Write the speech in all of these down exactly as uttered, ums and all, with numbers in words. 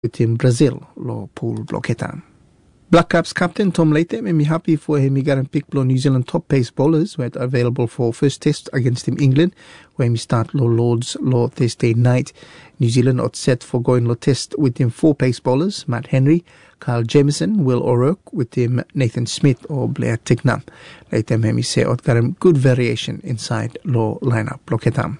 within Brazil, lo pool bloketan. Black Caps captain Tom Leite made me happy for him he got and pick New Zealand top pace bowlers who are available for first test against Team England, where he start low Lords low Thursday night. New Zealand are set for going low test with him four pace bowlers, Matt Henry, Kyle Jamieson, Will O'Rourke, with him Nathan Smith or Blair Tignam. Leite made me say got him good variation inside low lineup bloketan.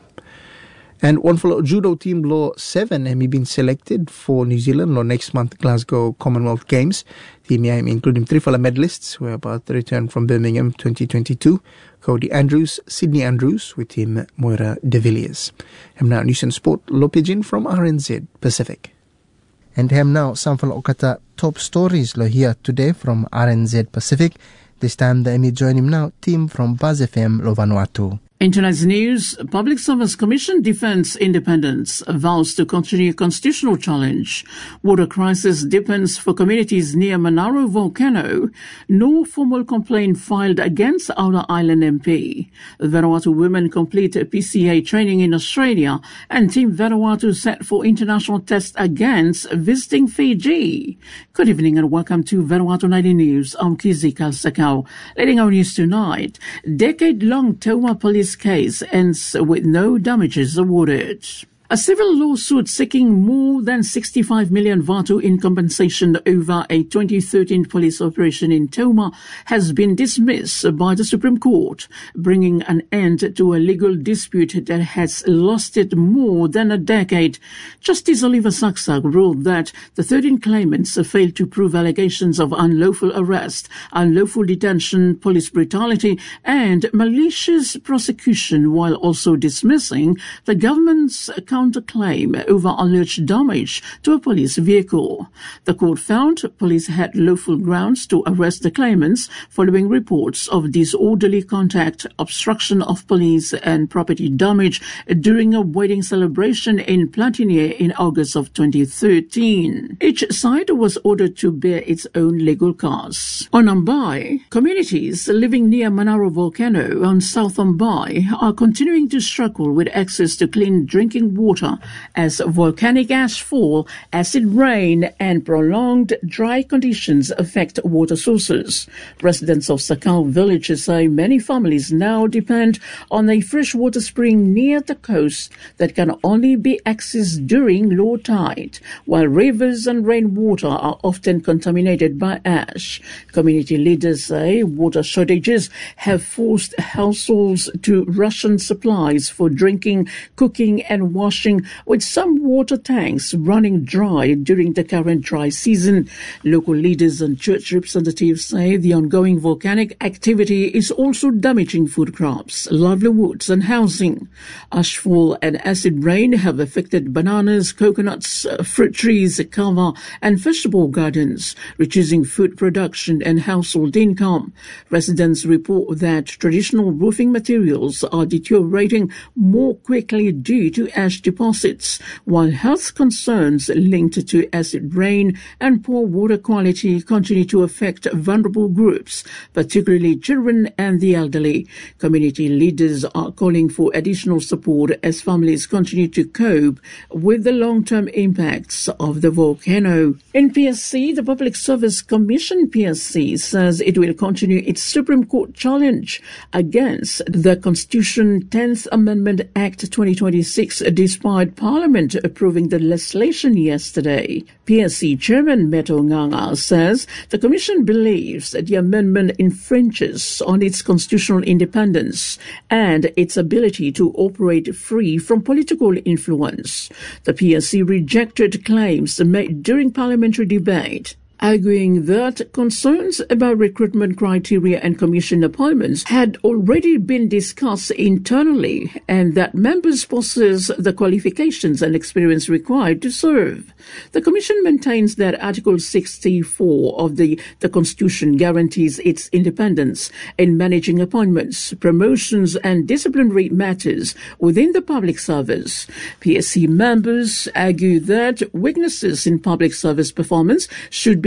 And one for judo team law seven and been selected for New Zealand law next month Glasgow Commonwealth Games. Team yeah, including three fellow medalists who are about to return from Birmingham twenty twenty-two. Cody Andrews, Sydney Andrews with team Moira de Villiers. Hem now news and sport law pigeon from R N Z Pacific. And hem now some for okata top stories lo here today from R N Z Pacific. This time the Emmy join him now team from Buzz F M lo Vanuatu. In tonight's news, Public Service Commission defends independence, vows to continue constitutional challenge. Water crisis deepens for communities near Monaro volcano. No formal complaint filed against Outer Island M P. Vanuatu women complete P C A training in Australia, and Team Vanuatu set for international test against visiting Fiji. Good evening and welcome to Vanuatu Nightly News. I'm Kizi Kalsakau. Leading our news tonight, decade-long Tauma police case ends with no damages awarded. A civil lawsuit seeking more than sixty-five million Vatu in compensation over a twenty thirteen police operation in Tauma has been dismissed by the Supreme Court, bringing an end to a legal dispute that has lasted more than a decade. Justice Oliver Saksak ruled that the thirteen claimants failed to prove allegations of unlawful arrest, unlawful detention, police brutality, and malicious prosecution, while also dismissing the government's counterclaim over alleged damage to a police vehicle. The court found police had lawful grounds to arrest the claimants following reports of disorderly conduct, obstruction of police, and property damage during a wedding celebration in Platinier in August of twenty thirteen. Each side was ordered to bear its own legal costs. On Ambai, communities living near Monaro volcano on South Ambai are continuing to struggle with access to clean drinking water as volcanic ash fall, acid rain, and prolonged dry conditions affect water sources. Residents of Sakau village say many families now depend on a freshwater spring near the coast that can only be accessed during low tide, while rivers and rainwater are often contaminated by ash. Community leaders say water shortages have forced households to ration supplies for drinking, cooking, and washing, with some water tanks running dry during the current dry season. Local leaders and church representatives say the ongoing volcanic activity is also damaging food crops, livelihoods, and housing. Ashfall and acid rain have affected bananas, coconuts, fruit trees, kava, and vegetable gardens, reducing food production and household income. Residents report that traditional roofing materials are deteriorating more quickly due to ash deposits, while health concerns linked to acid rain and poor water quality continue to affect vulnerable groups, particularly children and the elderly. Community leaders are calling for additional support as families continue to cope with the long-term impacts of the volcano. In P S C, the Public Service Commission P S C says it will continue its Supreme Court challenge against the Constitution tenth Amendment Act twenty twenty-six despite Parliament approving the legislation yesterday. P S C Chairman Meto Nganga says the Commission believes that the amendment infringes on its constitutional independence and its ability to operate free from political influence. The P S C rejected claims made during parliamentary debate, arguing that concerns about recruitment criteria and commission appointments had already been discussed internally and that members possess the qualifications and experience required to serve. The Commission maintains that Article sixty-four of the, the Constitution guarantees its independence in managing appointments, promotions, and disciplinary matters within the public service. P S C members argue that weaknesses in public service performance should be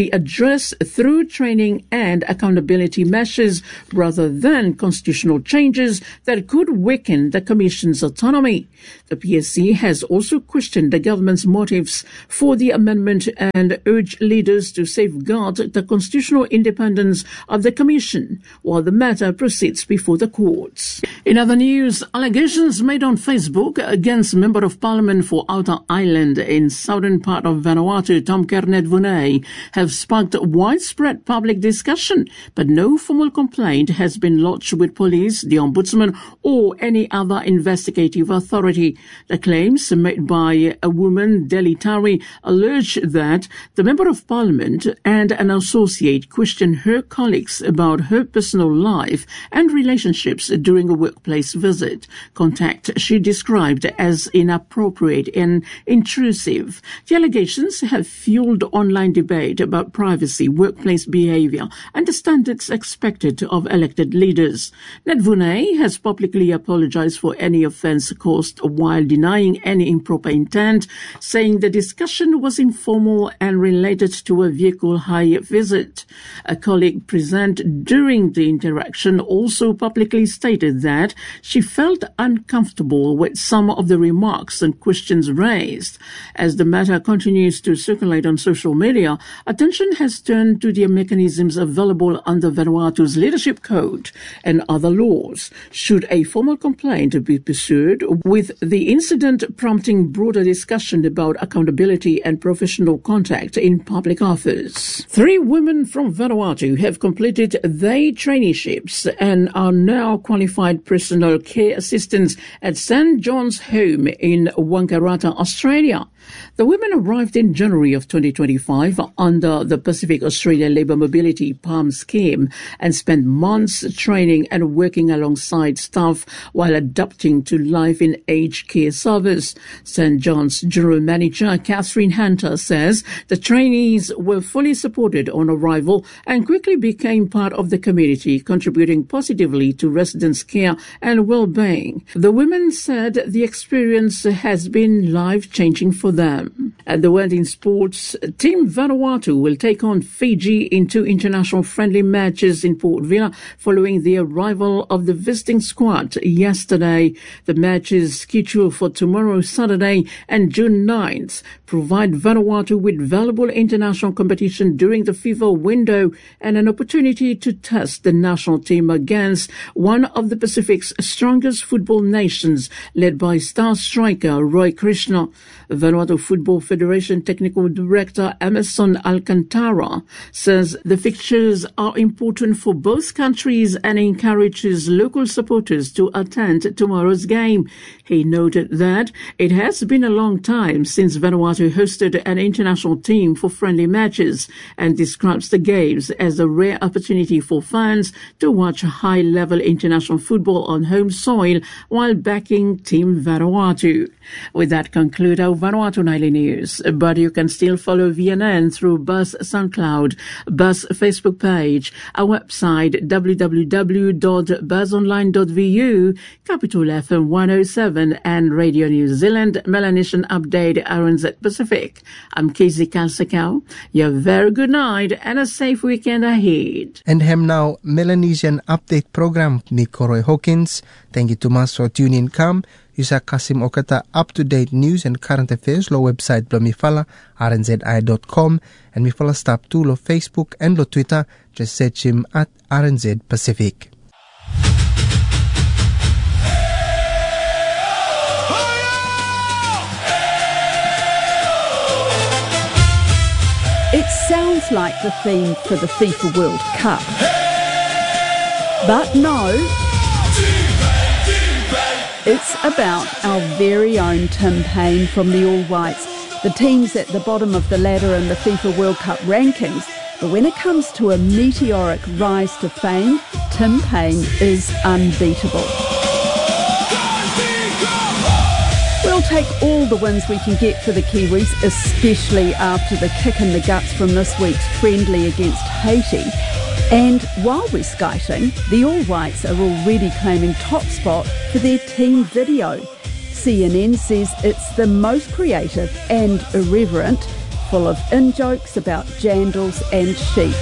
be addressed through training and accountability measures rather than constitutional changes that could weaken the Commission's autonomy. The P S C has also questioned the government's motives for the amendment and urged leaders to safeguard the constitutional independence of the Commission while the matter proceeds before the courts. In other news, allegations made on Facebook against Member of Parliament for Outer Island in southern part of Vanuatu, Tom Kerr-Nedvunei, have sparked widespread public discussion, but no formal complaint has been lodged with police, the Ombudsman, or any other investigative authority. The claims made by a woman, Deli Tari, allege that the Member of Parliament and an associate questioned her colleagues about her personal life and relationships during a workplace visit. Contact she described as inappropriate and intrusive. The allegations have fueled online debate about privacy, workplace behavior, and the standards expected of elected leaders. Nedvunei has publicly apologized for any offense caused while denying any improper intent, saying the discussion was informal and related to a vehicle hire visit. A colleague present during the interaction also publicly stated that she felt uncomfortable with some of the remarks and questions raised. As the matter continues to circulate on social media, attention has turned to the mechanisms available under Vanuatu's Leadership Code and other laws, should a formal complaint be pursued, with the incident prompting broader discussion about accountability and professional contact in public office. Three women from Vanuatu have completed their traineeships and are now qualified personal care assistants at Saint John's Home in Wangaratta, Australia. The women arrived in January of twenty twenty-five under the Pacific Australia Labour Mobility PALM scheme and spent months training and working alongside staff while adapting to life in aged care service. Saint John's General Manager Catherine Hunter says the trainees were fully supported on arrival and quickly became part of the community, contributing positively to residents' care and well-being. The women said the experience has been life-changing for them. At the World in Sports, Team Vanuatu will take on Fiji in two international friendly matches in Port Vila following the arrival of the visiting squad yesterday. The matches scheduled for tomorrow, Saturday, and June ninth provide Vanuatu with valuable international competition during the FIFA window and an opportunity to test the national team against one of the Pacific's strongest football nations, led by star striker Roy Krishna. Vanuatu Football Federation Technical Director Emerson Alcantara says the fixtures are important for both countries and encourages local supporters to attend tomorrow's game. He noted that it has been a long time since Vanuatu hosted an international team for friendly matches and describes the games as a rare opportunity for fans to watch high-level international football on home soil while backing Team Vanuatu. With that, conclude our Vanuatu Nightly News, but you can still follow V N N through Buzz SoundCloud, Buzz Facebook page, our website w w w dot buzz online dot v u, Capital F M one oh seven and Radio New Zealand Melanesian Update R N Z Pacific. I'm Casey Kalsakau. You have a very good night and a safe weekend ahead. And hem now Melanesian Update program ni Koroy Hawkins. Thank you to mas for tuning in. Come. Yusa Kasim Okata up-to-date news and current affairs lo website blo mifala r n z i dot com and mifala stop to lo Facebook and lo Twitter. Just search him at R N Z Pacific. It sounds like the theme for the FIFA World Cup. But no, it's about our very own Tim Paine from the All Whites. The team's at the bottom of the ladder in the FIFA World Cup rankings, but when it comes to a meteoric rise to fame, Tim Paine is unbeatable. We'll take all the wins we can get for the Kiwis, especially after the kick in the guts from this week's friendly against Haiti. And while we're skating, the All Whites are already claiming top spot for their team video. C N N says it's the most creative and irreverent full of in-jokes about jandals and sheep.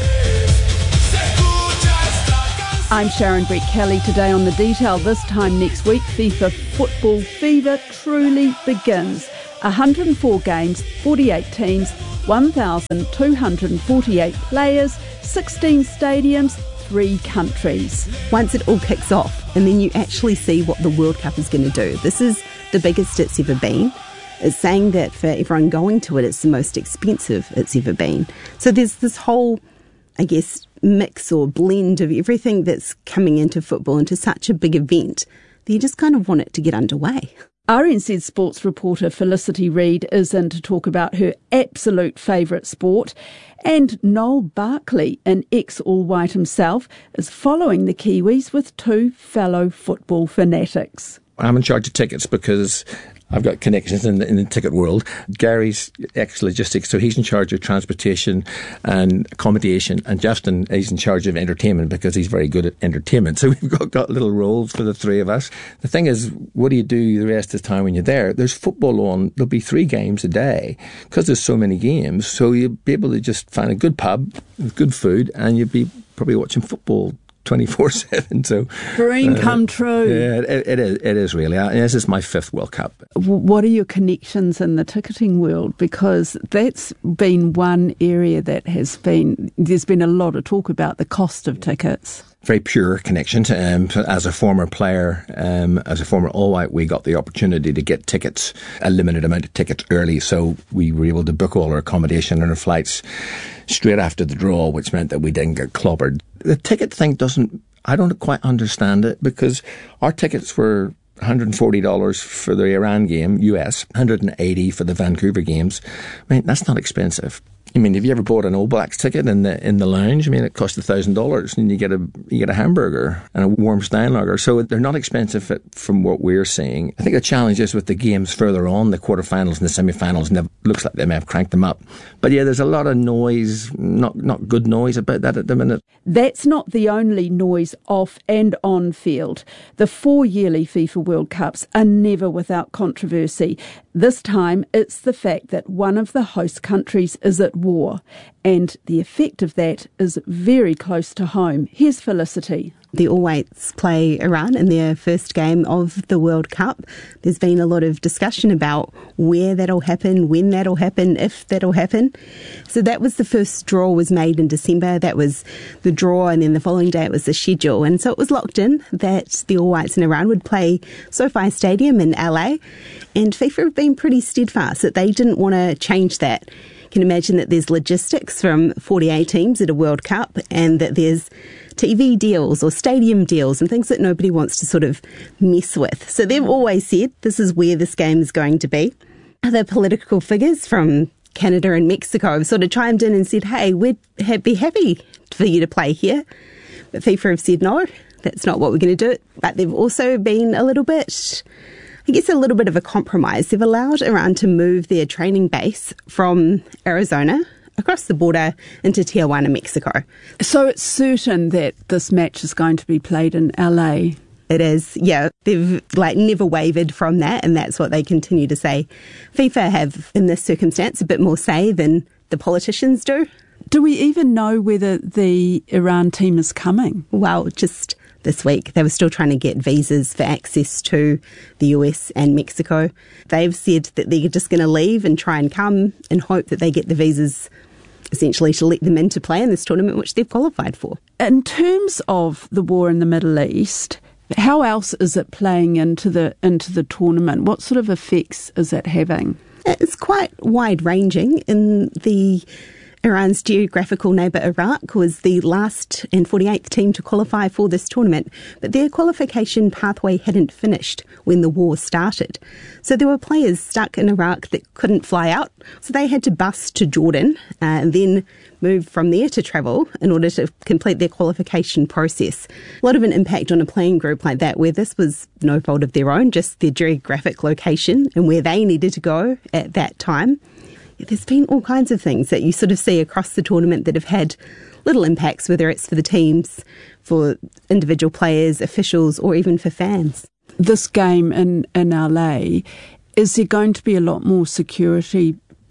I'm Sharon Brett-Kelly. Today on The Detail. This time next week, FIFA football fever truly begins. one hundred four games, forty-eight teams, one thousand two hundred forty-eight players, sixteen stadiums, three countries. Once it all kicks off and then you actually see what the World Cup is going to do. This is the biggest it's ever been. It's saying that for everyone going to it, it's the most expensive it's ever been. So there's this whole, I guess, mix or blend of everything that's coming into football into such a big event that you just kind of want it to get underway. R N Z sports reporter Felicity Reid is in to talk about her absolute favourite sport, and Noel Barkley, an ex-All-White himself, is following the Kiwis with two fellow football fanatics. I'm in charge of tickets because I've got connections in the, in the ticket world. Gary's ex-logistics, so he's in charge of transportation and accommodation, and Justin is in charge of entertainment because he's very good at entertainment. So we've got, got little roles for the three of us. The thing is, what do you do the rest of the time when you're there? There's football on. There'll be three games a day because there's so many games. So you'll be able to just find a good pub with good food and you'll be probably watching football twenty-four seven. So dream uh, come true. Yeah, it, it is. It is really. I, this is my fifth World Cup. What are your connections in the ticketing world? Because that's been one area that has been. There's been a lot of talk about the cost of tickets. Very pure connection. Um, as a former player, um, as a former All-White, we got the opportunity to get tickets, a limited amount of tickets early, so we were able to book all our accommodation and our flights straight after the draw, which meant that we didn't get clobbered. The ticket thing doesn't, I don't quite understand it, because our tickets were one hundred forty dollars for the Iran game, U S, one hundred eighty dollars for the Vancouver games. I mean, that's not expensive. I mean, have you ever bought an All Blacks ticket in the in the lounge? I mean, it costs a thousand dollars, and you get a you get a hamburger and a warm Steinlager. So they're not expensive from what we're seeing. I think the challenge is with the games further on, the quarterfinals and the semi-finals, and it looks like they may have cranked them up. But yeah, there's a lot of noise, not not good noise about that at the minute. That's not the only noise off and on field. The four yearly FIFA World Cups are never without controversy. This time, it's the fact that one of the host countries is at war, and the effect of that is very close to home. Here's Felicity. The All-Whites play Iran in their first game of the World Cup. There's been a lot of discussion about where that'll happen, when that'll happen, if that'll happen. So that was the first draw was made in December. That was the draw, and then the following day it was the schedule. And so it was locked in that the All-Whites in Iran would play SoFi Stadium in L A. And FIFA have been pretty steadfast that they didn't want to change that. You can imagine that there's logistics from forty-eight teams at a World Cup, and that there's T V deals or stadium deals and things that nobody wants to sort of mess with. So they've always said this is where this game is going to be. Other political figures from Canada and Mexico have sort of chimed in and said, hey, we'd be happy for you to play here. But FIFA have said, no, that's not what we're going to do. But they've also been a little bit, I guess, a little bit of a compromise. They've allowed Iran to move their training base from Arizona across the border into Tijuana, Mexico. So it's certain that this match is going to be played in L A? It is, yeah. They've like never wavered from that, and that's what they continue to say. FIFA have, in this circumstance, a bit more say than the politicians do. Do we even know whether the Iran team is coming? Well, just this week, they were still trying to get visas for access to the U S and Mexico. They've said that they're just going to leave and try and come and hope that they get the visas essentially to let them in to play in this tournament, which they've qualified for. In terms of the war in the Middle East, how else is it playing into the into the tournament? What sort of effects is it having? It's quite wide-ranging. In the Iran's geographical neighbour Iraq was the last and forty-eighth team to qualify for this tournament, but their qualification pathway hadn't finished when the war started. So there were players stuck in Iraq that couldn't fly out, so they had to bus to Jordan uh, and then move from there to travel in order to complete their qualification process. A lot of an impact on a playing group like that, where this was no fault of their own, just their geographic location and where they needed to go at that time. There's been all kinds of things that you sort of see across the tournament that have had little impacts, whether it's for the teams, for individual players, officials, or even for fans. This game in, in L A, is there going to be a lot more security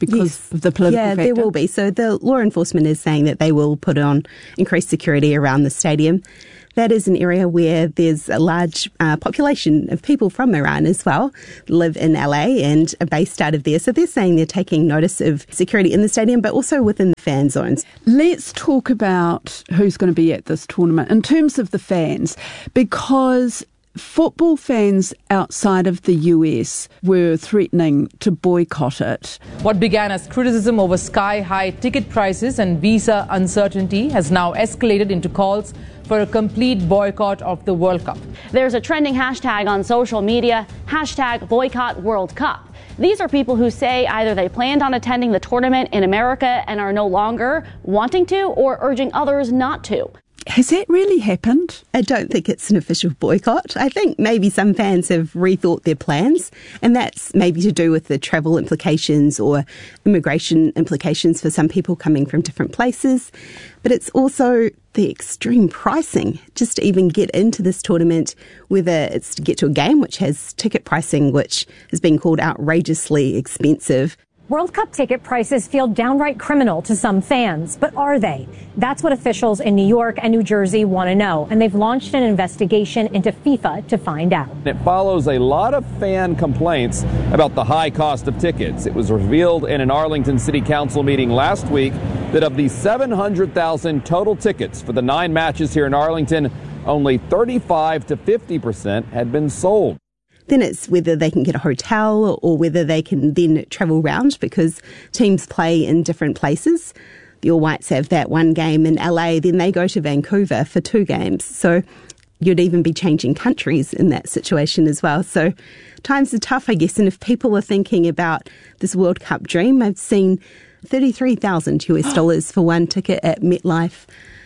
because yes. of the political Yeah, factor? there will be. So the law enforcement is saying that they will put on increased security around the stadium. That is an area where there's a large uh, population of people from Iran as well, live in L A and are based out of there. So they're saying they're taking notice of security in the stadium, but also within the fan zones. Let's talk about who's going to be at this tournament in terms of the fans, because football fans outside of the U S were threatening to boycott it. What began as criticism over sky-high ticket prices and visa uncertainty has now escalated into calls for a complete boycott of the World Cup. There's a trending hashtag on social media, hashtag boycott World Cup. These are people who say either they planned on attending the tournament in America and are no longer wanting to, or urging others not to. Has that really happened? I don't think it's an official boycott. I think maybe some fans have rethought their plans, and that's maybe to do with the travel implications or immigration implications for some people coming from different places. But it's also the extreme pricing just to even get into this tournament, whether it's to get to a game which has ticket pricing which has been called outrageously expensive. World Cup ticket prices feel downright criminal to some fans, but are they? That's what officials in New York and New Jersey want to know, and they've launched an investigation into FIFA to find out. It follows a lot of fan complaints about the high cost of tickets. It was revealed in an Arlington City Council meeting last week that of the seven hundred thousand total tickets for the nine matches here in Arlington, only thirty-five to fifty percent had been sold. Then it's whether they can get a hotel or whether they can then travel round, because teams play in different places. The All Whites have that one game in L A, then they go to Vancouver for two games. So you'd even be changing countries in that situation as well. So times are tough, I guess. And if people are thinking about this World Cup dream, I've seen thirty-three thousand U S dollars for one ticket at MetLife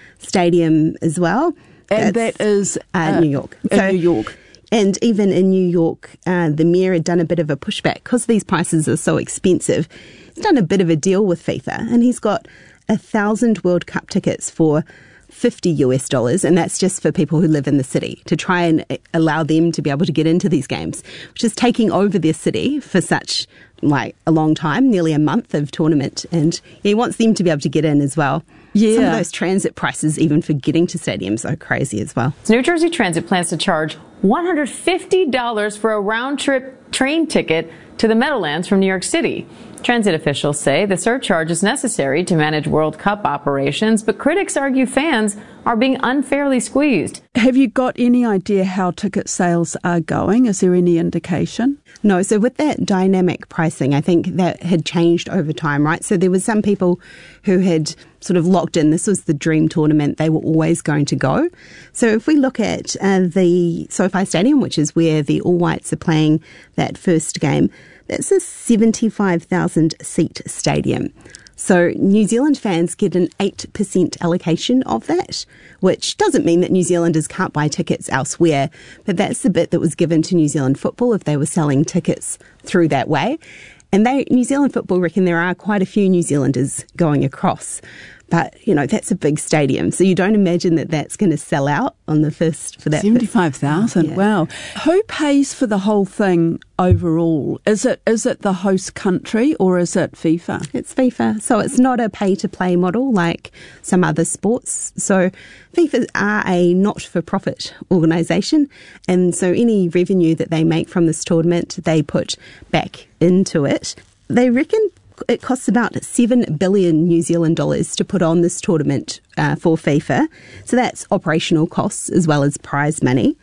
Stadium as well. And That's, that is uh, uh, New York. In So, New York. And even in New York, uh, the mayor had done a bit of a pushback because these prices are so expensive. He's done a bit of a deal with FIFA, and he's got a thousand World Cup tickets for fifty U S dollars, and that's just for people who live in the city, to try and allow them to be able to get into these games, which is taking over their city for such like a long time, nearly a month of tournament, and he wants them to be able to get in as well. Yeah. Some of those transit prices, even for getting to stadiums, are crazy as well. New Jersey Transit plans to charge one hundred fifty dollars for a round-trip train ticket to the Meadowlands from New York City. Transit officials say the surcharge is necessary to manage World Cup operations, but critics argue fans are being unfairly squeezed. Have you got any idea how ticket sales are going? Is there any indication? No, so with that dynamic pricing, I think that had changed over time, right? So there was some people who had sort of locked in, this was the dream tournament, they were always going to go. So if we look at uh, the SoFi Stadium, which is where the All Whites are playing that first game, that's a seventy-five thousand seat stadium. So New Zealand fans get an eight percent allocation of that, which doesn't mean that New Zealanders can't buy tickets elsewhere, but that's the bit that was given to New Zealand football if they were selling tickets through that way. And they, New Zealand football reckon there are quite a few New Zealanders going across. But, you know, that's a big stadium. So you don't imagine that that's going to sell out on the first for that. seventy-five thousand, yeah. Wow. Who pays for the whole thing overall? Is it is it the host country or is it FIFA? It's FIFA. So it's not a pay-to-play model like some other sports. So FIFA are a not-for-profit organisation. And so any revenue that they make from this tournament, they put back into it. They reckon it costs about seven billion New Zealand dollars to put on this tournament uh, for FIFA. So that's operational costs as well as prize money.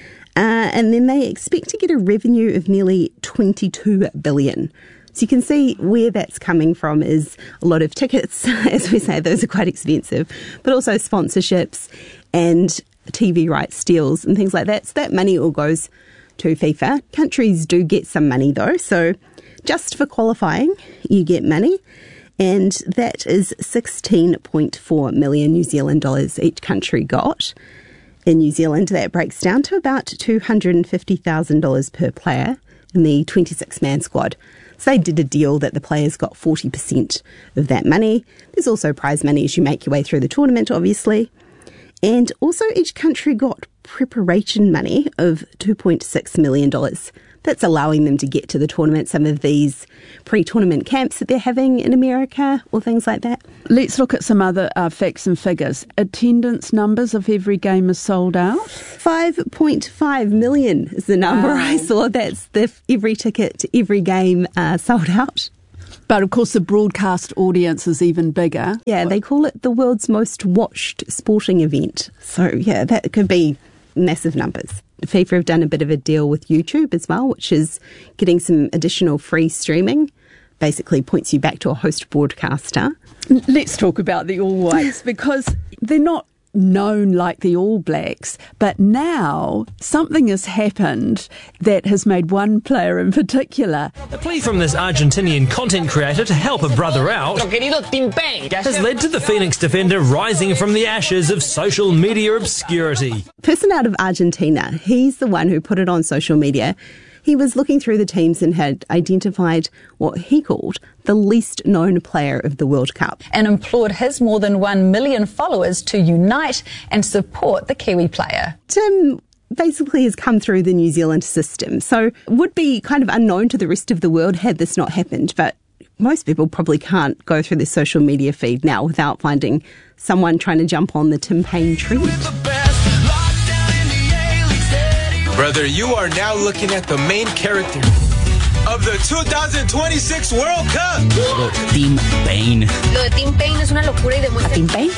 Uh, and then they expect to get a revenue of nearly twenty-two billion. So you can see where that's coming from is a lot of tickets. As we say, those are quite expensive, but also sponsorships and T V rights deals and things like that. So that money all goes to FIFA. Countries do get some money though. So just for qualifying, you get money, and that is sixteen point four million New Zealand dollars each country got. In New Zealand, that breaks down to about two hundred fifty thousand dollars per player in the twenty-six man squad. So they did a deal that the players got forty percent of that money. There's also prize money as you make your way through the tournament, obviously. And also each country got preparation money of two point six million dollars. that's allowing them to get to the tournament, some of these pre-tournament camps that they're having in America or things like that. Let's look at some other uh, facts and figures. Attendance numbers of every game is sold out? five point five million is the number wow. I saw. That's the every ticket to every game uh, sold out. But of course the broadcast audience is even bigger. Yeah, they call it the world's most watched sporting event. So yeah, that could be massive numbers. FIFA have done a bit of a deal with YouTube as well, which is getting some additional free streaming. Basically points you back to a host broadcaster. Let's talk about the All Whites, because they're not known like the All Blacks, but now something has happened that has made one player in particular. A plea from this Argentinian content creator to help a brother out has led to the Phoenix defender rising from the ashes of social media obscurity. Person out of Argentina, he's the one who put it on social media. He was looking through the teams and had identified what he called the least known player of the World Cup. And implored his more than one million followers to unite and support the Kiwi player. Tim basically has come through the New Zealand system, so would be kind of unknown to the rest of the world had this not happened. But most people probably can't go through their social media feed now without finding someone trying to jump on the Tim Payne trend. Brother, you are now looking at the main character of the two thousand twenty-six World Cup. Lo de Tim Payne. Lo de Tim Payne es una locura y demuestra. Tim Payne?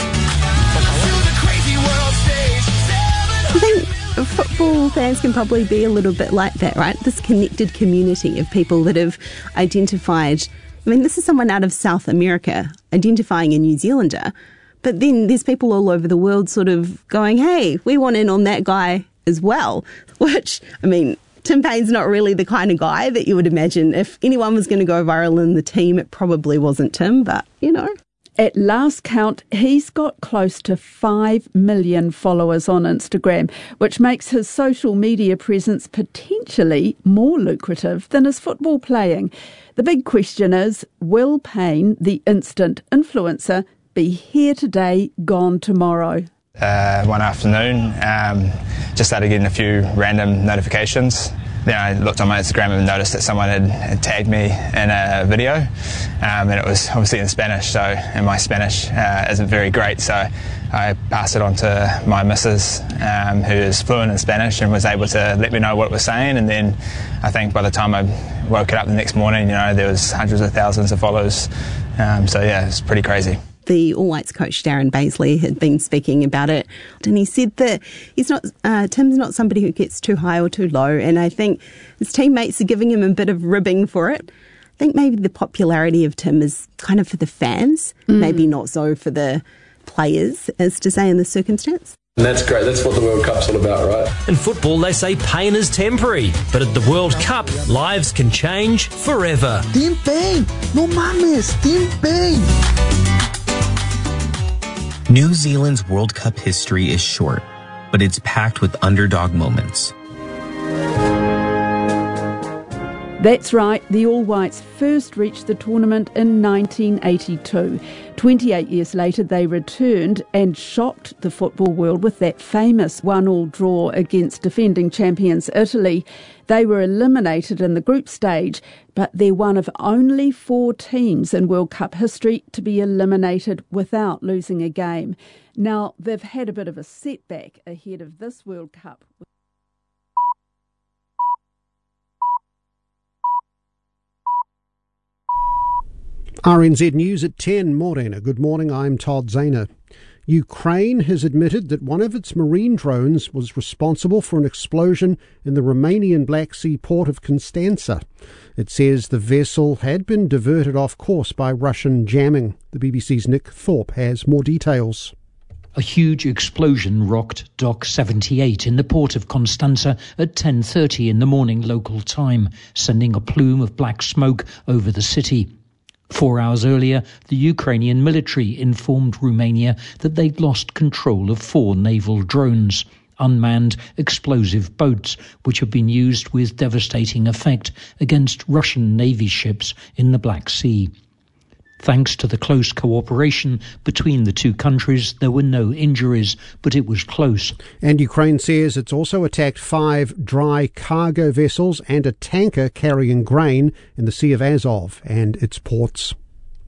I think football fans can probably be a little bit like that, right? This connected community of people that have identified. I mean, this is someone out of South America identifying a New Zealander, but then there's people all over the world sort of going, hey, we want in on that guy as well, which, I mean, Tim Payne's not really the kind of guy that you would imagine. If anyone was going to go viral in the team, it probably wasn't Tim, but, you know. At last count, he's got close to five million followers on Instagram, which makes his social media presence potentially more lucrative than his football playing. The big question is, will Payne, the instant influencer, be here today, gone tomorrow? Uh, one afternoon, um, just started getting a few random notifications. Then I looked on my Instagram and noticed that someone had, had tagged me in a video, um, and it was obviously in Spanish, so, and my Spanish uh, isn't very great, so I passed it on to my missus, um, who is fluent in Spanish and was able to let me know what it was saying. And then I think by the time I woke it up the next morning, you know, there was hundreds of thousands of followers. Um, so yeah, it's pretty crazy. The All Whites coach Darren Baisley had been speaking about it, and he said that he's not uh, Tim's not somebody who gets too high or too low, and I think his teammates are giving him a bit of ribbing for it. I think maybe the popularity of Tim is kind of for the fans, mm. maybe not so for the players, as to say in this circumstance. And that's great. That's what the World Cup's all about, right? In football, they say pain is temporary, but at the World Cup, lives can change forever. Tim Payne! No mames! Tim Payne! New Zealand's World Cup history is short, but it's packed with underdog moments. That's right, the All Whites first reached the tournament in nineteen eighty-two. twenty-eight years later, they returned and shocked the football world with that famous one-all draw against defending champions Italy. They were eliminated in the group stage, but they're one of only four teams in World Cup history to be eliminated without losing a game. Now, they've had a bit of a setback ahead of this World Cup. R N Z News at ten. Morena. Good morning, I'm Todd Zahner. Ukraine has admitted that one of its marine drones was responsible for an explosion in the Romanian Black Sea port of Constanța. It says the vessel had been diverted off course by Russian jamming. The B B C's Nick Thorpe has more details. A huge explosion rocked Dock seventy-eight in the port of Constanța at ten thirty in the morning local time, sending a plume of black smoke over the city. Four hours earlier, the Ukrainian military informed Romania that they'd lost control of four naval drones, unmanned explosive boats, which have been used with devastating effect against Russian Navy ships in the Black Sea. Thanks to the close cooperation between the two countries, there were no injuries, but it was close. And Ukraine says it's also attacked five dry cargo vessels and a tanker carrying grain in the Sea of Azov and its ports.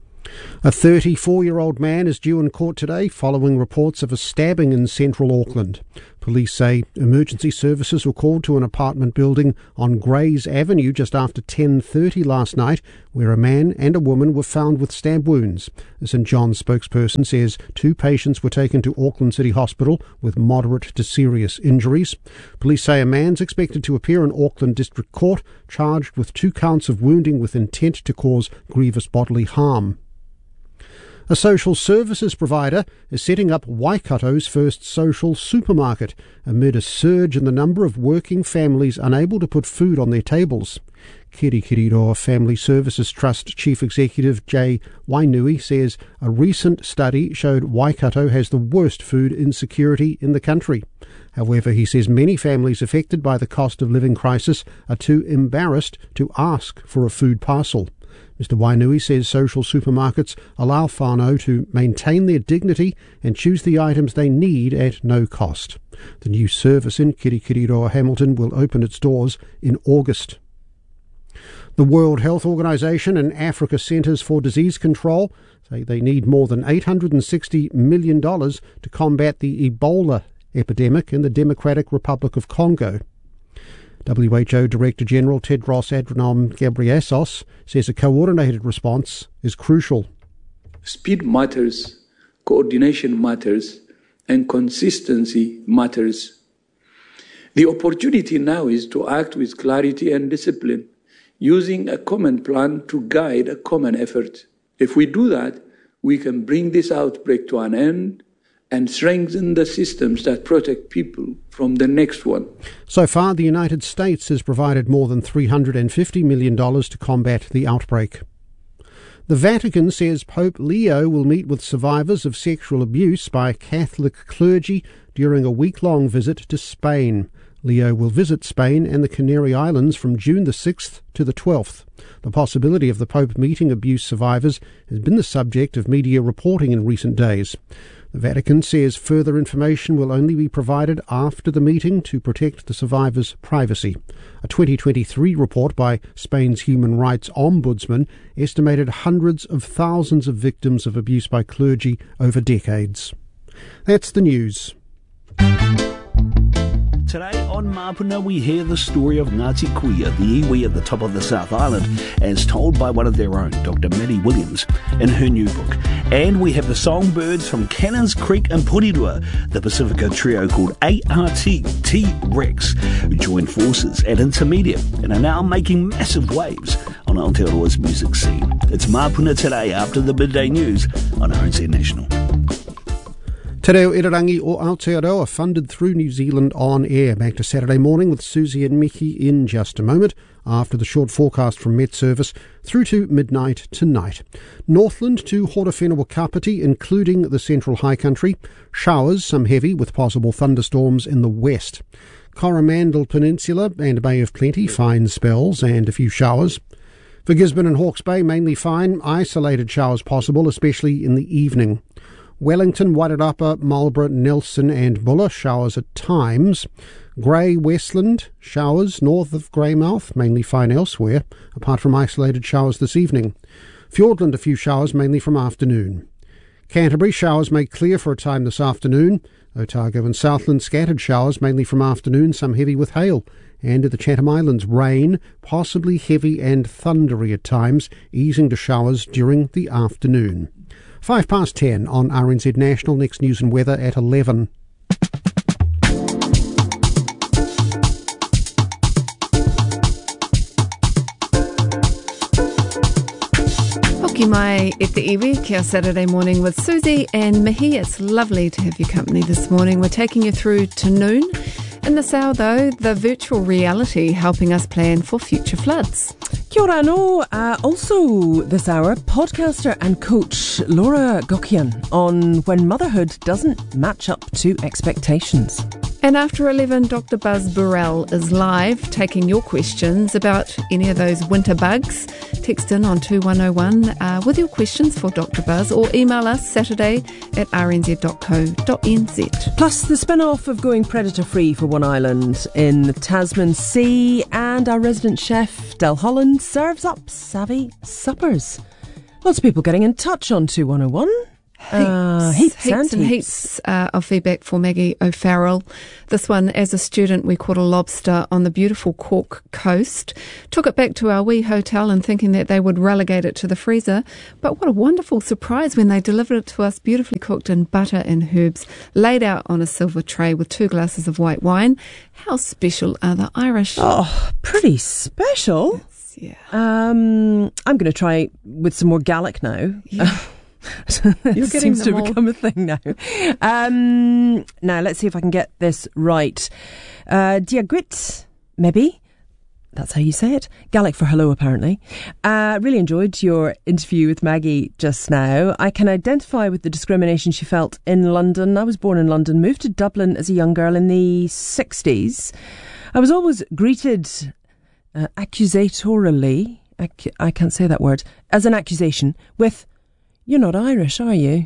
A thirty-four-year-old man is due in court today following reports of a stabbing in central Auckland. Police say emergency services were called to an apartment building on Grays Avenue just after ten thirty last night, where a man and a woman were found with stab wounds. A St John's spokesperson says two patients were taken to Auckland City Hospital with moderate to serious injuries. Police say a man's expected to appear in Auckland District Court, charged with two counts of wounding with intent to cause grievous bodily harm. A social services provider is setting up Waikato's first social supermarket amid a surge in the number of working families unable to put food on their tables. Kirikiriroa Family Services Trust Chief Executive Jay Wainui says a recent study showed Waikato has the worst food insecurity in the country. However, he says many families affected by the cost of living crisis are too embarrassed to ask for a food parcel. Mister Wainui says social supermarkets allow whānau to maintain their dignity and choose the items they need at no cost. The new service in Kirikiriroa Hamilton will open its doors in August. The World Health Organization and Africa Centres for Disease Control say they need more than eight hundred sixty million dollars to combat the Ebola epidemic in the Democratic Republic of Congo. W H O Director General Tedros Adhanom Ghebreyesus says a coordinated response is crucial. Speed matters, coordination matters, and consistency matters. The opportunity now is to act with clarity and discipline, using a common plan to guide a common effort. If we do that, we can bring this outbreak to an end and strengthen the systems that protect people from the next one. So far, the United States has provided more than three hundred fifty million dollars to combat the outbreak. The Vatican says Pope Leo will meet with survivors of sexual abuse by Catholic clergy during a week-long visit to Spain. Leo will visit Spain and the Canary Islands from June the sixth to the twelfth. The possibility of the Pope meeting abuse survivors has been the subject of media reporting in recent days. The Vatican says further information will only be provided after the meeting to protect the survivors' privacy. A twenty twenty-three report by Spain's Human Rights Ombudsman estimated hundreds of thousands of victims of abuse by clergy over decades. That's the news. Today on Mapuna we hear the story of Ngāti Kuia, the iwi at the top of the South Island, as told by one of their own, Doctor Maddie Williams, in her new book. And we have the songbirds from Cannons Creek and Porirua, the Pacifica trio called A R T T-Rex, who joined forces at Intermedia and are now making massive waves on Aotearoa's music scene. It's Mapuna today after the midday news on R N Z National. Te Reo Irarangi o Aotearoa, funded through New Zealand On Air. Back to Saturday morning with Susie and Mickey in just a moment, after the short forecast from Met Service through to midnight tonight. Northland to Horowhenua Kapiti, including the Central High Country. Showers, some heavy with possible thunderstorms in the west. Coromandel Peninsula and Bay of Plenty, fine spells and a few showers. For Gisborne and Hawke's Bay, mainly fine, isolated showers possible, especially in the evening. Wellington, Wairarapa, Marlborough, Nelson and Buller, showers at times. Grey, Westland, showers north of Greymouth, mainly fine elsewhere, apart from isolated showers this evening. Fiordland, a few showers, mainly from afternoon. Canterbury, showers may clear for a time this afternoon. Otago and Southland, scattered showers, mainly from afternoon, some heavy with hail. And at the Chatham Islands, rain, possibly heavy and thundery at times, easing to showers during the afternoon. Five past ten on R N Z National. Next news and weather at eleven. Hoki mai e te iwi, kia Saturday morning with Susie and Mihi. It's lovely to have your company this morning. We're taking you through to noon. In the Sao, though, the virtual reality helping us plan for future floods. Kia ora anō. Uh, also this hour, podcaster and coach Laura Gokian on when motherhood doesn't match up to expectations. And after eleven, Doctor Buzz Burrell is live, taking your questions about any of those winter bugs. Text in on two one oh one uh, with your questions for Doctor Buzz, or email us Saturday at r n z dot co dot n z. Plus the spin-off of going predator-free for one island in the Tasman Sea, and our resident chef, Del Holland, serves up savvy suppers. Lots of people getting in touch on two one oh one. Heaps, uh, heaps, heaps and, and heaps, heaps uh, of feedback for Maggie O'Farrell. This one, as a student, we caught a lobster on the beautiful Cork coast, took it back to our wee hotel and thinking that they would relegate it to the freezer. But what a wonderful surprise when they delivered it to us, beautifully cooked in butter and herbs, laid out on a silver tray with two glasses of white wine. How special are the Irish? Oh, pretty special. Yes, yeah. Um, I'm going to try with some more Gaelic now. Yeah. It seems to have become a thing now. Um, now, let's see if I can get this right. Uh, Diagwit, maybe. That's how you say it. Gaelic for hello, apparently. Uh, really enjoyed your interview with Maggie just now. I can identify with the discrimination she felt in London. I was born in London, moved to Dublin as a young girl in the sixties. I was always greeted uh, accusatorily, ac- I can't say that word, as an accusation with, "You're not Irish, are you?"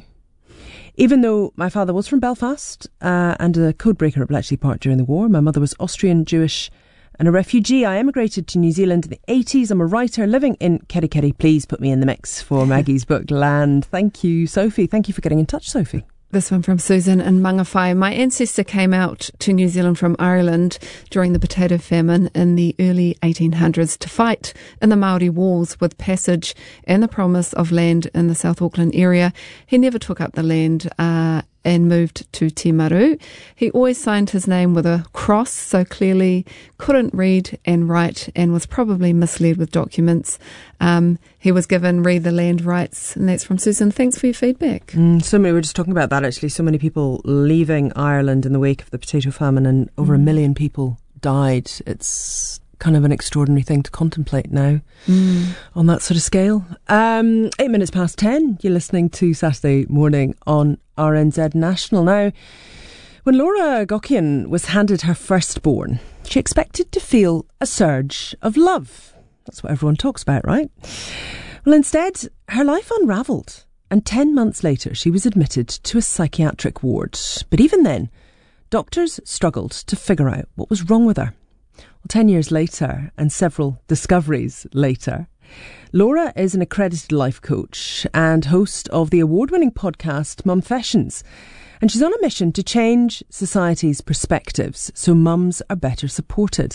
Even though my father was from Belfast uh, and a codebreaker at Bletchley Park during the war, my mother was Austrian, Jewish and a refugee. I emigrated to New Zealand in the eighties. I'm a writer living in Kerry Kerry. Please put me in the mix for Maggie's book, Land. Thank you, Sophie. Thank you for getting in touch, Sophie. This one from Susan in Mangawhai. My ancestor came out to New Zealand from Ireland during the potato famine in the early eighteen hundreds to fight in the Māori Wars with passage and the promise of land in the South Auckland area. He never took up the land uh, and moved to Timaru. He always signed his name with a cross, so clearly couldn't read and write and was probably misled with documents. Um, he was given read the land rights, and that's from Susan. Thanks for your feedback. Mm, so many, we were just talking about that actually. So many people leaving Ireland in the wake of the potato famine, and over mm. a million people died. It's kind of an extraordinary thing to contemplate now mm. on that sort of scale. Um, eight minutes past ten, you're listening to Saturday Morning on R N Z National. Now, when Laura Gockian was handed her firstborn, she expected to feel a surge of love. That's what everyone talks about, right? Well, instead, her life unravelled, and ten months later she was admitted to a psychiatric ward. But even then, doctors struggled to figure out what was wrong with her. Well, ten years later, and several discoveries later, Laura is an accredited life coach and host of the award-winning podcast Mumfessions. And she's on a mission to change society's perspectives so mums are better supported.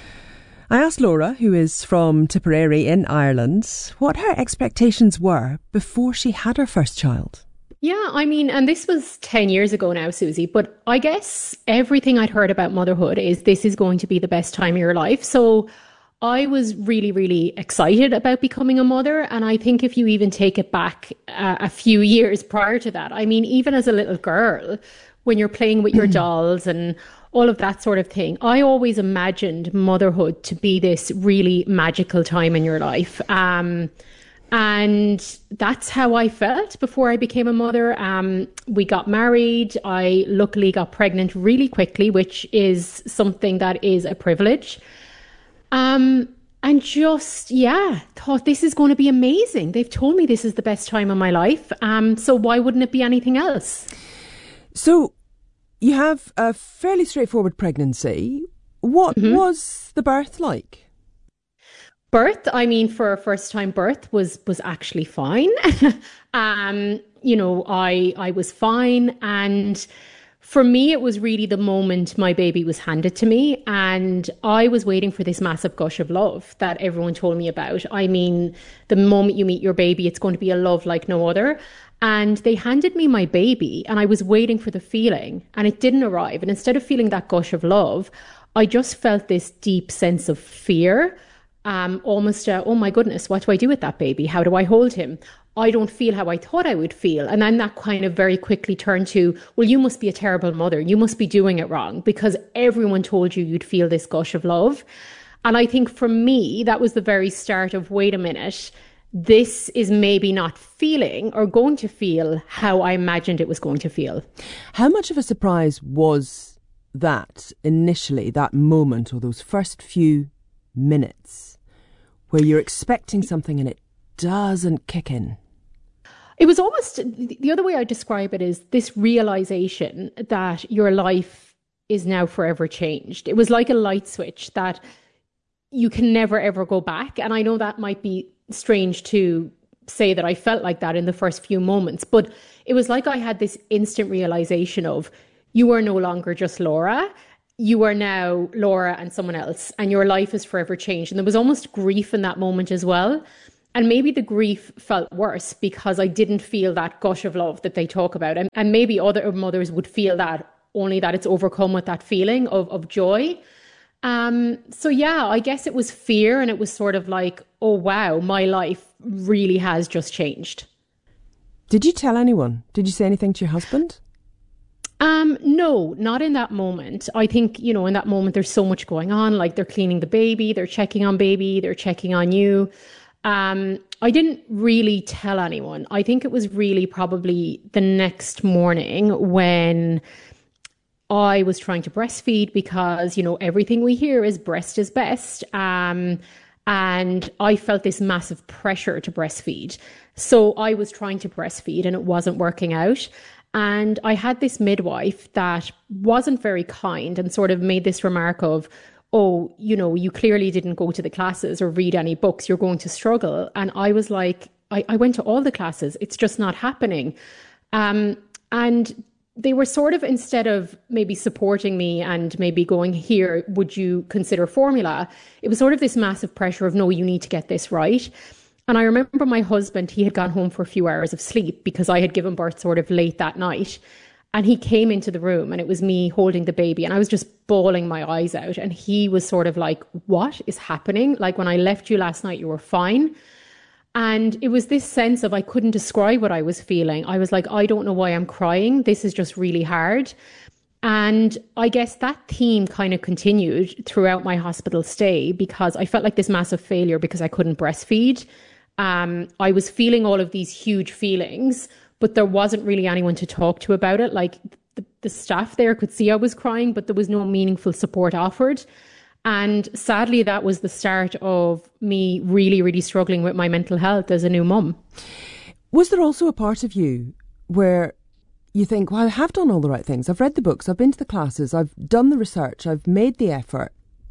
I asked Laura, who is from Tipperary in Ireland, what her expectations were before she had her first child. Yeah, I mean, and this was ten years ago now, Susie, but I guess everything I'd heard about motherhood is this is going to be the best time of your life. So I was really, really excited about becoming a mother. And I think if you even take it back uh, a few years prior to that, I mean, even as a little girl, when you're playing with your dolls and all of that sort of thing, I always imagined motherhood to be this really magical time in your life. Um, and that's how I felt before I became a mother. Um, we got married. I luckily got pregnant really quickly, which is something that is a privilege. Um, and just, yeah, thought this is going to be amazing. They've told me this is the best time of my life. Um, so why wouldn't it be anything else? So you have a fairly straightforward pregnancy. What mm-hmm. was the birth like? Birth, I mean, for a first time birth was, was actually fine. um, you know, I, I was fine. And for me, it was really the moment my baby was handed to me, and I was waiting for this massive gush of love that everyone told me about. I mean, the moment you meet your baby, it's going to be a love like no other. And they handed me my baby, and I was waiting for the feeling, and it didn't arrive. And instead of feeling that gush of love, I just felt this deep sense of fear, um, almost, uh, oh my goodness, what do I do with that baby? How do I hold him? I don't feel how I thought I would feel. And then that kind of very quickly turned to, well, you must be a terrible mother. You must be doing it wrong because everyone told you you'd feel this gush of love. And I think for me, that was the very start of, wait a minute, this is maybe not feeling or going to feel how I imagined it was going to feel. How much of a surprise was that initially, that moment or those first few minutes where you're expecting something and it doesn't kick in? It was almost, the other way I describe it is this realization that your life is now forever changed. It was like a light switch that you can never, ever go back. And I know that might be strange to say that I felt like that in the first few moments, but it was like I had this instant realization of you are no longer just Laura. You are now Laura and someone else, and your life is forever changed. And there was almost grief in that moment as well. And maybe the grief felt worse because I didn't feel that gush of love that they talk about. And, and maybe other mothers would feel that, only that it's overcome with that feeling of, of joy. Um, so yeah, I guess it was fear, and it was sort of like, oh wow, my life really has just changed. Did you tell anyone? Did you say anything to your husband? Um, no, not in that moment. I think, you know, in that moment, there's so much going on. Like they're cleaning the baby, they're checking on baby, they're checking on you. Um, I didn't really tell anyone. I think it was really probably the next morning when I was trying to breastfeed because, you know, everything we hear is breast is best. Um, and I felt this massive pressure to breastfeed. So I was trying to breastfeed and it wasn't working out. And I had this midwife that wasn't very kind and sort of made this remark of, oh, you know, you clearly didn't go to the classes or read any books. You're going to struggle. And I was like, I, I went to all the classes. It's just not happening. Um, and they were sort of, instead of maybe supporting me and maybe going, here, would you consider formula? It was sort of this massive pressure of, no, you need to get this right. And I remember my husband, he had gone home for a few hours of sleep because I had given birth sort of late that night. And he came into the room and it was me holding the baby and I was just bawling my eyes out. And he was sort of like, what is happening? Like, when I left you last night, you were fine. And it was this sense of, I couldn't describe what I was feeling. I was like, I don't know why I'm crying. This is just really hard. And I guess that theme kind of continued throughout my hospital stay because I felt like this massive failure because I couldn't breastfeed. Um, I was feeling all of these huge feelings, but there wasn't really anyone to talk to about it. Like the, the staff there could see I was crying, but there was no meaningful support offered. And sadly, that was the start of me really, really struggling with my mental health as a new mum. Was there also a part of you where you think, well, I have done all the right things. I've read the books, I've been to the classes, I've done the research, I've made the effort.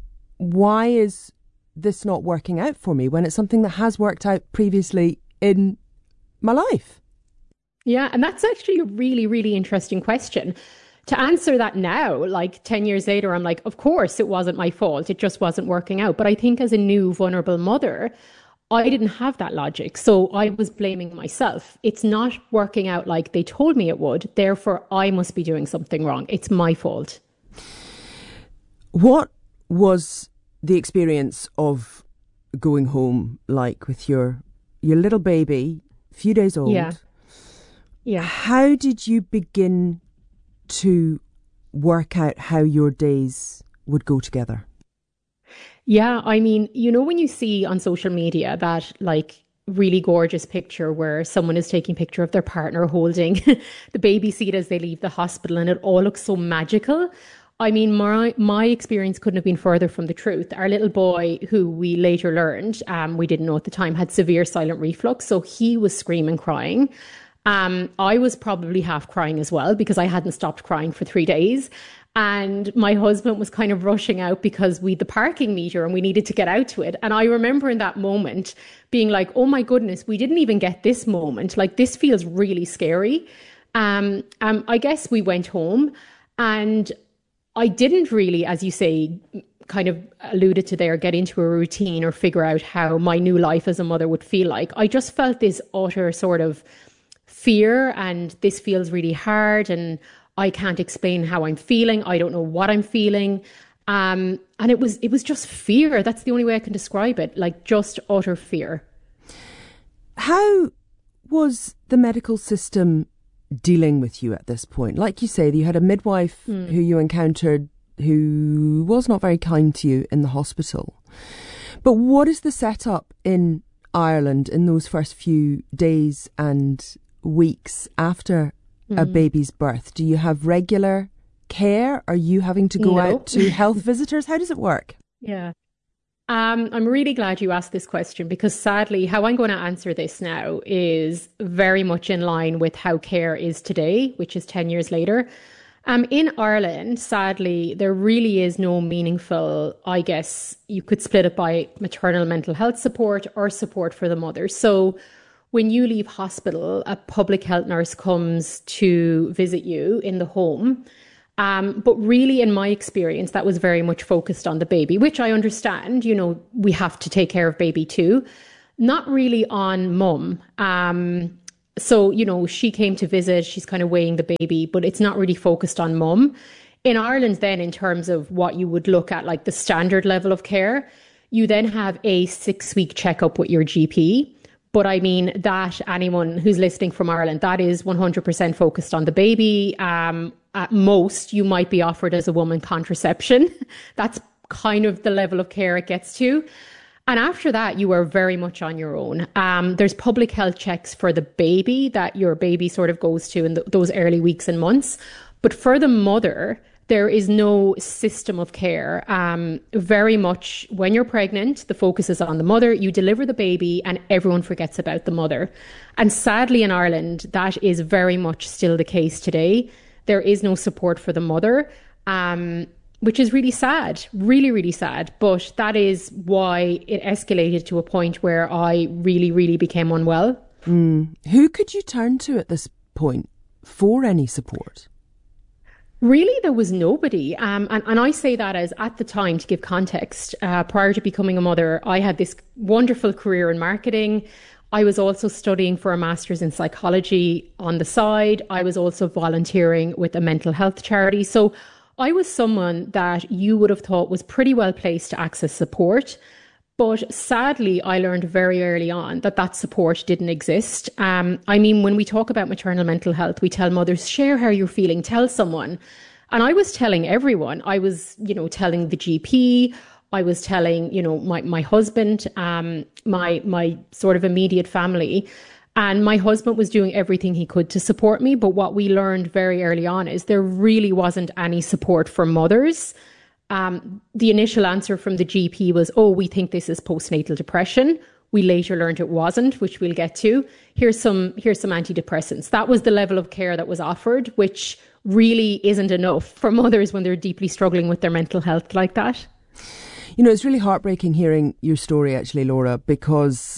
Why is this not working out for me when it's something that has worked out previously in my life? Yeah, and that's actually a really, really interesting question. To answer that now, like ten years later, I'm like, of course, it wasn't my fault. It just wasn't working out. But I think as a new vulnerable mother, I didn't have that logic. So I was blaming myself. It's not working out like they told me it would. Therefore, I must be doing something wrong. It's my fault. What was the experience of going home like with your your little baby, a few days old? Yeah. Yeah. How did you begin to work out how your days would go together? Yeah, I mean, you know, when you see on social media that like really gorgeous picture where someone is taking a picture of their partner holding the baby seat as they leave the hospital and it all looks so magical. I mean, my my experience couldn't have been further from the truth. Our little boy, who we later learned, um, we didn't know at the time, had severe silent reflux. So he was screaming, crying. Um, I was probably half crying as well because I hadn't stopped crying for three days. And my husband was kind of rushing out because we had the parking meter and we needed to get out to it. And I remember in that moment being like, oh my goodness, we didn't even get this moment. Like, this feels really scary. Um, um, I guess we went home and I didn't really, as you say, kind of alluded to there, get into a routine or figure out how my new life as a mother would feel like. I just felt this utter sort of fear and this feels really hard and I can't explain how I'm feeling. I don't know what I'm feeling. Um, and it was it was just fear. That's the only way I can describe it, like just utter fear. How was the medical system dealing with you at this point? Like you say, you had a midwife mm. who you encountered who was not very kind to you in the hospital. But what is the setup in Ireland in those first few days and weeks after mm. a baby's birth? Do you have regular care? Are you having to go No. out to health visitors? How does it work? Yeah. Um, I'm really glad you asked this question because sadly, how I'm going to answer this now is very much in line with how care is today, which is ten years later. Um, in Ireland, sadly, there really is no meaningful, I guess you could split it by maternal mental health support or support for the mother. So when you leave hospital, a public health nurse comes to visit you in the home. Um, but really, in my experience, that was very much focused on the baby, which I understand, you know, we have to take care of baby too. Not really on mum. Um, so, you know, she came to visit, she's kind of weighing the baby, but it's not really focused on mum. In Ireland, then, in terms of what you would look at, like the standard level of care, you then have a six-week checkup with your G P. But I mean, that anyone who's listening from Ireland, that is one hundred percent focused on the baby. Um, at most, you might be offered as a woman contraception. That's kind of the level of care it gets to. And after that, you are very much on your own. Um, there's public health checks for the baby that your baby sort of goes to in the, those early weeks and months. But for the mother, there is no system of care. Um, very much when you're pregnant, the focus is on the mother. You deliver the baby and everyone forgets about the mother. And sadly in Ireland, that is very much still the case today. There is no support for the mother, um, which is really sad, really, really sad. But that is why it escalated to a point where I really, really became unwell. Mm. Who could you turn to at this point for any support? Really, there was nobody. Um, and, and I say that as at the time, to give context, uh, prior to becoming a mother, I had this wonderful career in marketing. I was also studying for a master's in psychology on the side. I was also volunteering with a mental health charity. So I was someone that you would have thought was pretty well placed to access support. But sadly, I learned very early on that that support didn't exist. Um, I mean, when we talk about maternal mental health, we tell mothers, share how you're feeling, tell someone. And I was telling everyone. I was, you know, telling the G P. I was telling, you know, my, my husband, um, my, my sort of immediate family. And my husband was doing everything he could to support me. But what we learned very early on is there really wasn't any support for mothers. Um, the initial answer from the G P was, oh, we think this is postnatal depression. We later learned it wasn't, which we'll get to. Here's some, here's some antidepressants. That was the level of care that was offered, which really isn't enough for mothers when they're deeply struggling with their mental health like that. You know, it's really heartbreaking hearing your story, actually, Laura, because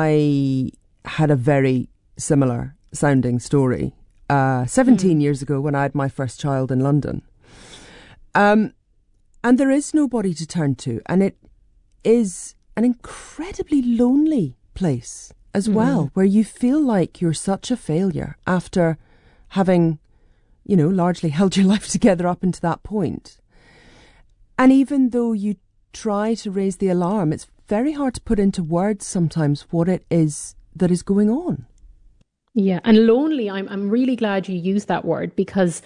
I had a very similar sounding story uh, seventeen mm. years ago when I had my first child in London. Um, and there is nobody to turn to, and it is an incredibly lonely place as mm. well, where you feel like you're such a failure after having, you know, largely held your life together up until that point. And even though you try to raise the alarm, it's very hard to put into words sometimes what it is that is going on. Yeah, and lonely, I'm I'm really glad you used that word, because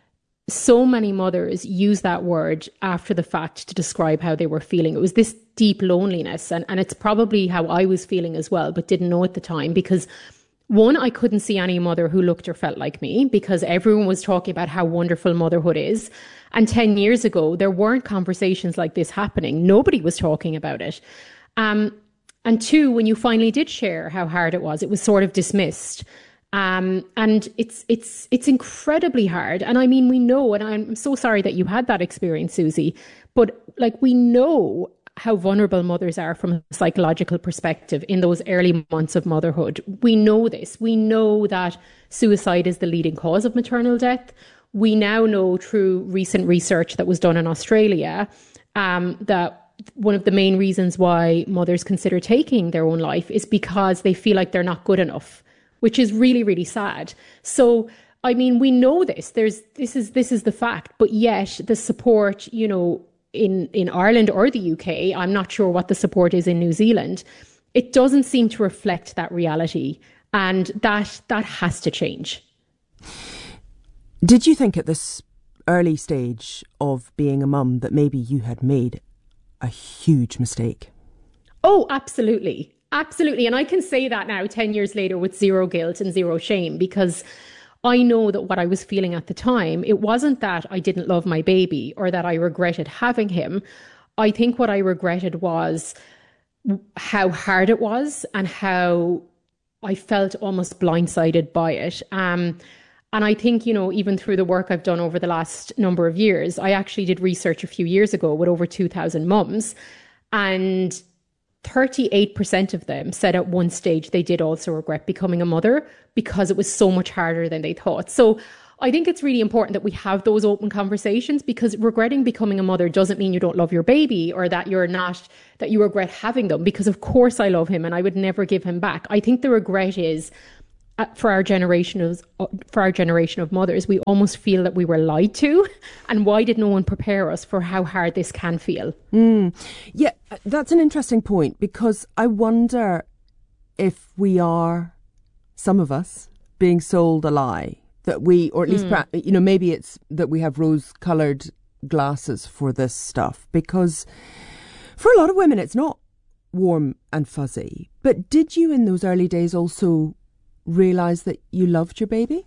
so many mothers use that word after the fact to describe how they were feeling. It was this deep loneliness, and, and it's probably how I was feeling as well, but didn't know at the time, because one, I couldn't see any mother who looked or felt like me, because everyone was talking about how wonderful motherhood is. And ten years ago, there weren't conversations like this happening. Nobody was talking about it. Um, and two, when you finally did share how hard it was, it was sort of dismissed. Um, and it's it's it's incredibly hard. And I mean, we know, and I'm so sorry that you had that experience, Susie, but like, we know how vulnerable mothers are from a psychological perspective in those early months of motherhood. We know this. We know that suicide is the leading cause of maternal death. We now know through recent research that was done in Australia um, that one of the main reasons why mothers consider taking their own life is because they feel like they're not good enough, which is really, really sad. So, I mean, we know this. There's this is this is the fact, but yet the support, you know, in, in Ireland or the U K, I'm not sure what the support is in New Zealand, it doesn't seem to reflect that reality. And that that has to change. Did you think at this early stage of being a mum that maybe you had made a huge mistake? Oh, absolutely. Absolutely. And I can say that now ten years later with zero guilt and zero shame, because I know that what I was feeling at the time, it wasn't that I didn't love my baby or that I regretted having him. I think what I regretted was how hard it was and how I felt almost blindsided by it. Um, and I think, you know, even through the work I've done over the last number of years, I actually did research a few years ago with over two thousand mums, and thirty-eight percent of them said at one stage they did also regret becoming a mother because it was so much harder than they thought. So I think it's really important that we have those open conversations, because regretting becoming a mother doesn't mean you don't love your baby or that you're not, that you regret having them, because of course I love him and I would never give him back. I think the regret is uh, for our generation of, uh, for our generation of mothers, we almost feel that we were lied to, and why did no one prepare us for how hard this can feel? Mm. Yeah, that's an interesting point, because I wonder if we are, some of us, being sold a lie. That we, or at least, mm. you know, maybe it's that we have rose-coloured glasses for this stuff, because for a lot of women it's not warm and fuzzy. But did you in those early days also realise that you loved your baby?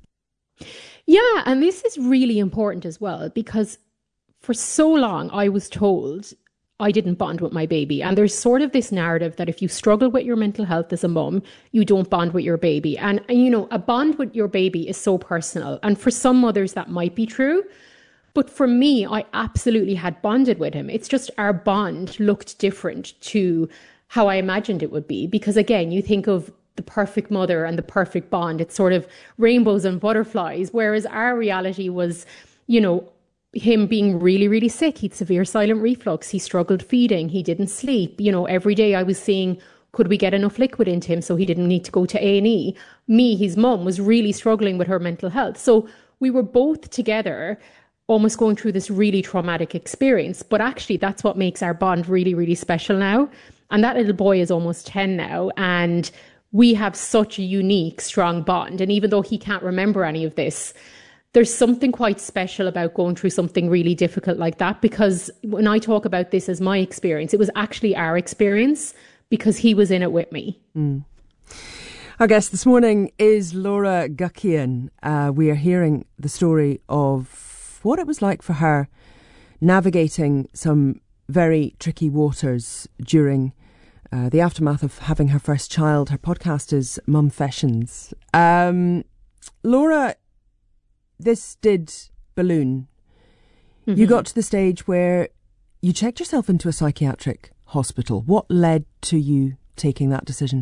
Yeah, and this is really important as well, because for so long I was told I didn't bond with my baby. And there's sort of this narrative that if you struggle with your mental health as a mum, you don't bond with your baby. And, and, you know, a bond with your baby is so personal. And for some mothers, that might be true. But for me, I absolutely had bonded with him. It's just our bond looked different to how I imagined it would be. Because again, you think of the perfect mother and the perfect bond. It's sort of rainbows and butterflies. Whereas our reality was, you know, him being really, really sick. He'd severe silent reflux. He struggled feeding. He didn't sleep. You know, every day I was seeing, could we get enough liquid into him so he didn't need to go to A and E? Me, his mum, was really struggling with her mental health. So we were both together, almost going through this really traumatic experience. But actually, that's what makes our bond really, really special now. And that little boy is almost ten now. And we have such a unique, strong bond. And even though he can't remember any of this, there's something quite special about going through something really difficult like that, because when I talk about this as my experience, it was actually our experience because he was in it with me. Mm. Our guest this morning is Laura Guckian. Uh, we are hearing the story of what it was like for her navigating some very tricky waters during uh, the aftermath of having her first child. Her podcast is Mumfessions. Um, Laura, this did balloon. Mm-hmm. You got to the stage where you checked yourself into a psychiatric hospital. What led to you taking that decision?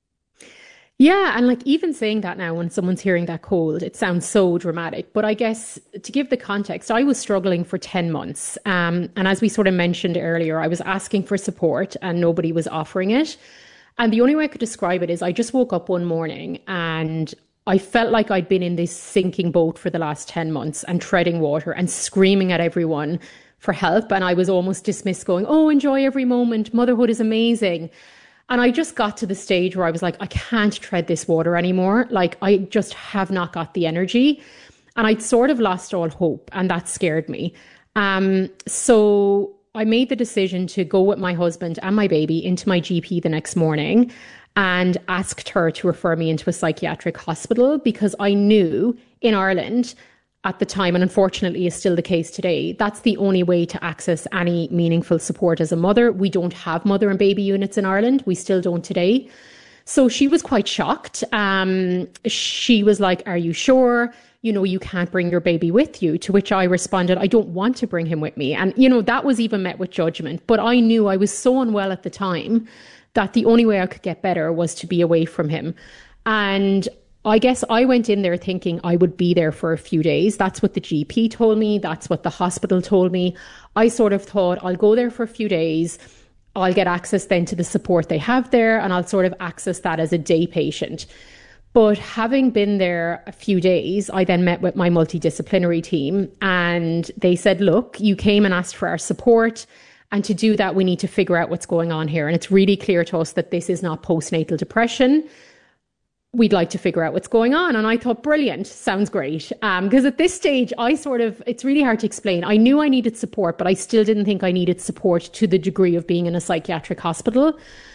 Yeah, and like even saying that now when someone's hearing that cold, it sounds so dramatic. But I guess to give the context, I was struggling for ten months. Um, and as we sort of mentioned earlier, I was asking for support and nobody was offering it. And the only way I could describe it is I just woke up one morning and I felt like I'd been in this sinking boat for the last ten months and treading water and screaming at everyone for help. And I was almost dismissed going, oh, enjoy every moment. Motherhood is amazing. And I just got to the stage where I was like, I can't tread this water anymore. Like, I just have not got the energy. And I'd sort of lost all hope. And that scared me. Um, so I made the decision to go with my husband and my baby into my G P the next morning and asked her to refer me into a psychiatric hospital, because I knew in Ireland at the time, and unfortunately is still the case today, that's the only way to access any meaningful support as a mother. We don't have mother and baby units in Ireland. We still don't today. So she was quite shocked. Um, she was like, are you sure? You know, you can't bring your baby with you. To which I responded, I don't want to bring him with me. And, you know, that was even met with judgment. But I knew I was so unwell at the time that the only way I could get better was to be away from him. And I guess I went in there thinking I would be there for a few days. That's what the G P told me. That's what the hospital told me. I sort of thought I'll go there for a few days. I'll get access then to the support they have there, and I'll sort of access that as a day patient. But having been there a few days, I then met with my multidisciplinary team, and they said, look, you came and asked for our support. And to do that, we need to figure out what's going on here. And it's really clear to us that this is not postnatal depression. We'd like to figure out what's going on. And I thought, brilliant, sounds great. Um, because at this stage, I sort of, it's really hard to explain. I knew I needed support, but I still didn't think I needed support to the degree of being in a psychiatric hospital.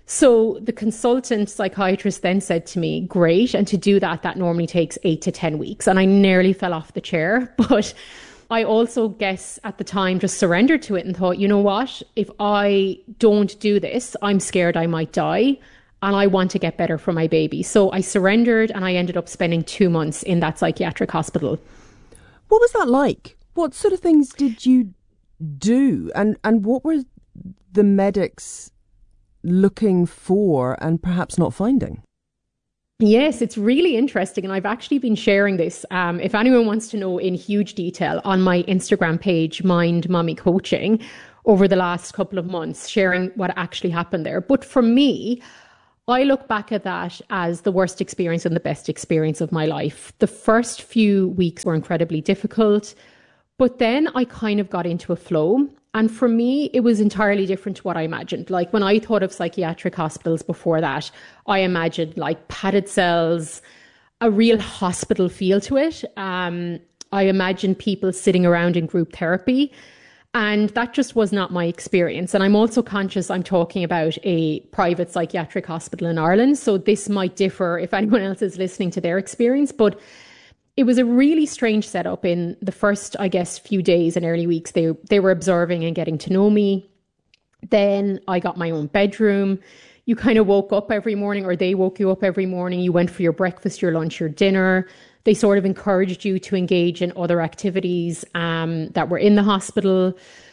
So the consultant psychiatrist then said to me, great. And to do that, that normally takes eight to ten weeks. And I nearly fell off the chair. But I also guess at the time just surrendered to it and thought, you know what, if I don't do this, I'm scared I might die and I want to get better for my baby. So I surrendered and I ended up spending two months in that psychiatric hospital. What was that like? What sort of things did you do? And, and what were the medics looking for and perhaps not finding? Yes, it's really interesting. And I've actually been sharing this, um, if anyone wants to know in huge detail, on my Instagram page, Mind Mommy Coaching, over the last couple of months, sharing what actually happened there. But for me, I look back at that as the worst experience and the best experience of my life. The first few weeks were incredibly difficult, but then I kind of got into a flow. And for me, it was entirely different to what I imagined. Like when I thought of psychiatric hospitals before that, I imagined like padded cells, a real hospital feel to it. Um, I imagined people sitting around in group therapy. And that just was not my experience. And I'm also conscious I'm talking about a private psychiatric hospital in Ireland. So this might differ if anyone else is listening to their experience. But it was a really strange setup in the first, I guess, few days and early weeks. They they were observing and getting to know me. Then I got my own bedroom. You kind of woke up every morning, or they woke you up every morning. You went for your breakfast, your lunch, your dinner. They sort of encouraged you to engage in other activities um, that were in the hospital.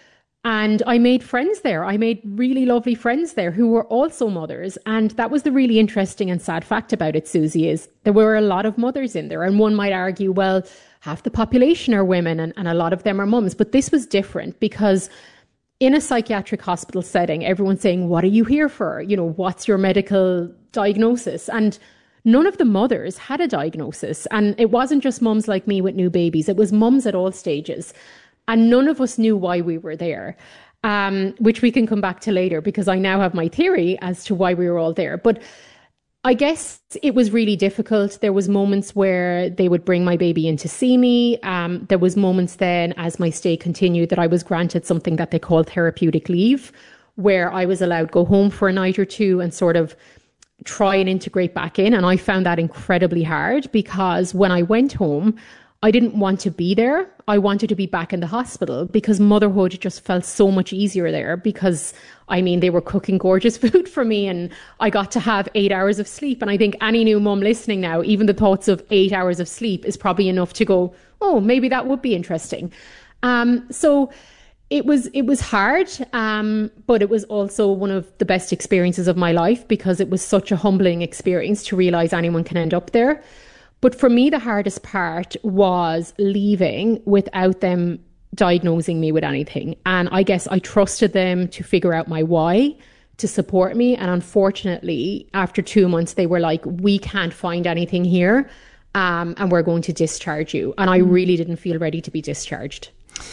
And I made friends there. I made really lovely friends there who were also mothers. And that was the really interesting and sad fact about it, Susie, is there were a lot of mothers in there. And one might argue, well, half the population are women and, and a lot of them are mums. But this was different because in a psychiatric hospital setting, everyone's saying, what are you here for? You know, what's your medical diagnosis? And none of the mothers had a diagnosis. And it wasn't just mums like me with new babies. It was mums at all stages. And none of us knew why we were there, um, which we can come back to later because I now have my theory as to why we were all there. But I guess it was really difficult. There was moments where they would bring my baby in to see me. Um, there was moments then as my stay continued that I was granted something that they call therapeutic leave, where I was allowed to go home for a night or two and sort of try and integrate back in. And I found that incredibly hard because when I went home, I didn't want to be there. I wanted to be back in the hospital because motherhood just felt so much easier there because, I mean, they were cooking gorgeous food for me and I got to have eight hours of sleep. And I think any new mum listening now, even the thoughts of eight hours of sleep is probably enough to go, oh, maybe that would be interesting. Um, so it was it was hard, um, but it was also one of the best experiences of my life because it was such a humbling experience to realize anyone can end up there. But for me, the hardest part was leaving without them diagnosing me with anything. And I guess I trusted them to figure out my why, to support me. And unfortunately, after two months, they were like, we can't find anything here um, and we're going to discharge you. And I really didn't feel ready to be discharged.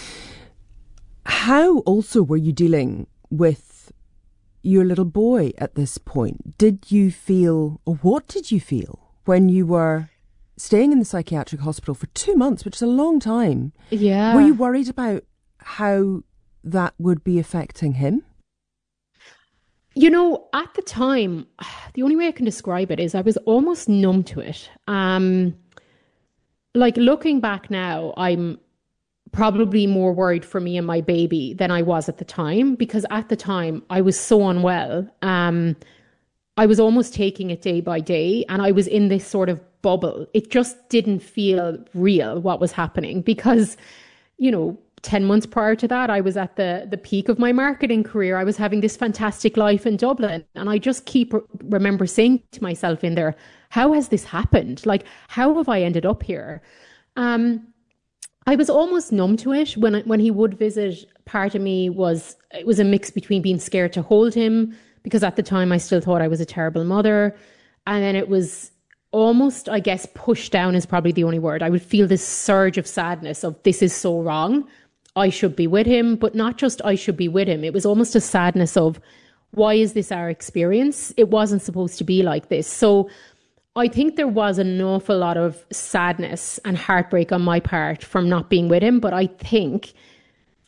How also were you dealing with your little boy at this point? Did you feel, or what did you feel when you were staying in the psychiatric hospital for two months, which is a long time? Yeah. Were you worried about how that would be affecting him? You know, at the time, the only way I can describe it is I was almost numb to it. Um, like looking back now, I'm probably more worried for me and my baby than I was at the time, because at the time I was so unwell. Um, I was almost taking it day by day and I was in this sort of bubble. It just didn't feel real what was happening because, you know, ten months prior to that, I was at the, the peak of my marketing career. I was having this fantastic life in Dublin. And I just keep re- remember saying to myself in there, how has this happened? Like, how have I ended up here? Um, I was almost numb to it. When, when he would visit, part of me was, it was a mix between being scared to hold him, because at the time I still thought I was a terrible mother. And then it was almost, I guess, pushed down is probably the only word. I would feel this surge of sadness of this is so wrong. I should be with him, but not just I should be with him. It was almost a sadness of why is this our experience? It wasn't supposed to be like this. So I think there was an awful lot of sadness and heartbreak on my part from not being with him. But I think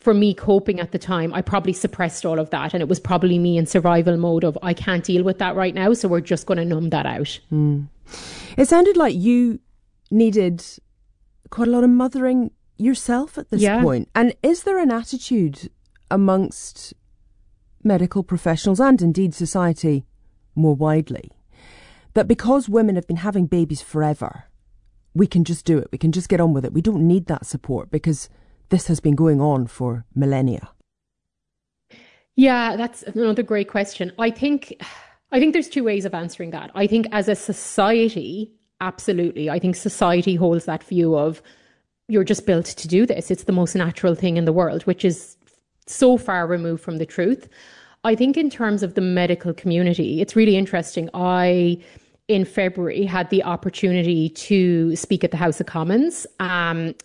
for me coping at the time, I probably suppressed all of that. And it was probably me in survival mode of, I can't deal with that right now, so we're just going to numb that out. Mm. It sounded like you needed quite a lot of mothering yourself at this Yeah. point. And is there an attitude amongst medical professionals and indeed society more widely that because women have been having babies forever, we can just do it, we can just get on with it, we don't need that support because this has been going on for millennia? Yeah, that's another great question. I think I think there's two ways of answering that. I think as a society, absolutely. I think society holds that view of you're just built to do this. It's the most natural thing in the world, which is so far removed from the truth. I think in terms of the medical community, it's really interesting. I, in February, had the opportunity to speak at the House of Commons. Um,